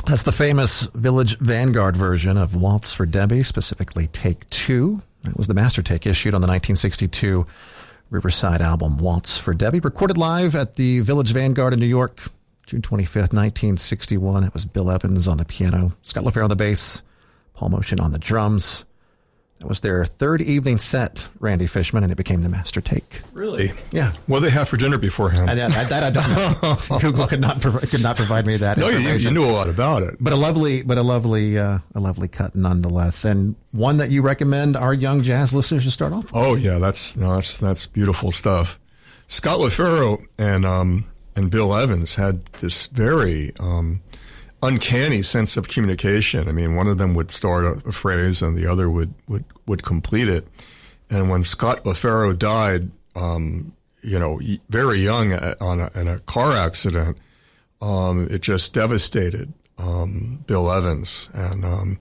That's the famous Village Vanguard version of Waltz for Debbie, specifically Take Two. That was the master take issued on the 1962 Riverside album Waltz for Debbie, recorded live at the Village Vanguard in New York, June 25th, 1961. It was Bill Evans on the piano, Scott LaFaro on the bass, Paul Motian on the drums. That was their third evening set, Randy Fishman, and it became the master take. Really? Yeah. What did they have for dinner beforehand? That I don't know. Google could not provide me that. No, you knew a lot about it. But a lovely cut nonetheless, and one that you recommend our young jazz listeners to start off with. Oh yeah, that's beautiful stuff. Scott LaFaro and Bill Evans had this very uncanny sense of communication. I mean, one of them would start a phrase and the other would complete it. And when Scott LaFaro died, very young in a car accident, it just devastated Bill Evans, and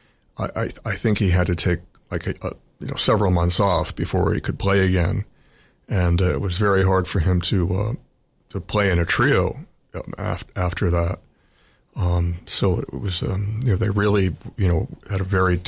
I think he had to take several months off before he could play again, and it was very hard for him to play in a trio after that. So it was, they really, had a very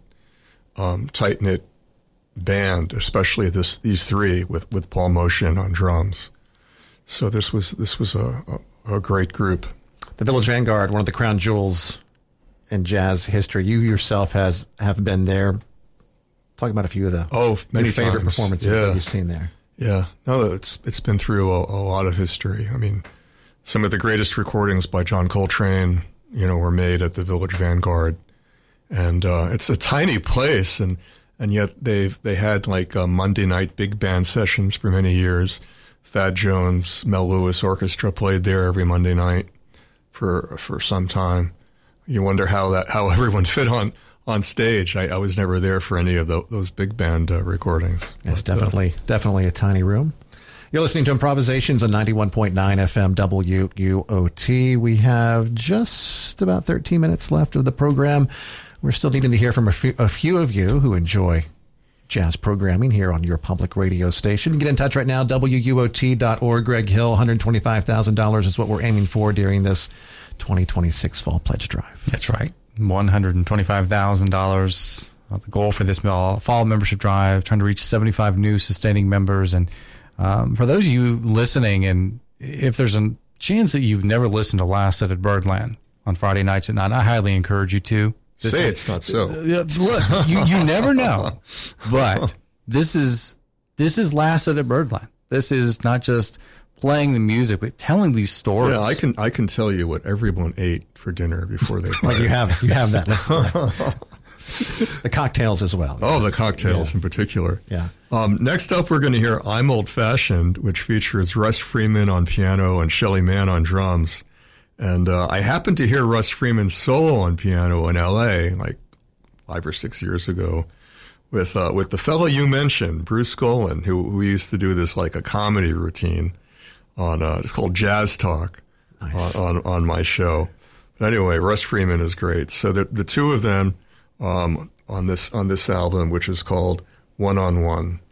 tight-knit band, especially these three with Paul Motian on drums. So this was a great group. The Village Vanguard, one of the crown jewels in jazz history. You yourself have been there. Talk about a few of many favorite times. Performances that you've seen there. Yeah, no, it's been through a lot of history. I mean, some of the greatest recordings by John Coltrane, were made at the Village Vanguard, and it's a tiny place, and yet they had Monday night big band sessions for many years. Thad Jones, Mel Lewis Orchestra played there every Monday night for some time. You wonder how everyone fit on stage. I was never there for any of those big band recordings. It's definitely a tiny room. You're listening to Improvisations on 91.9 FM WUOT. We have just about 13 minutes left of the program. We're still needing to hear from a few of you who enjoy jazz programming here on your public radio station. Get in touch right now, WUOT.org. Greg Hill, $125,000 is what we're aiming for during this 2026 Fall Pledge Drive. That's right. $125,000. The goal for this fall membership drive, trying to reach 75 new sustaining members. And for those of you listening, and if there's a chance that you've never listened to Last Set at Birdland on Friday nights at 9, I highly encourage you to. It's not so. Look, you never know, but this is Last Set at Birdland. This is not just playing the music, but telling these stories. Yeah, I can tell you what everyone ate for dinner before they played. Well, you have that. The cocktails as well. Oh, the cocktails in particular. Yeah. Next up, we're going to hear I'm Old Fashioned, which features Russ Freeman on piano and Shelly Manne on drums. And I happened to hear Russ Freeman's solo on piano in L.A. 5 or 6 years ago with the fellow you mentioned, Bruce Golan, who used to do this a comedy routine on it's called Jazz Talk. Nice. on my show. But anyway, Russ Freeman is great. So the two of them on this album, which is called One on One.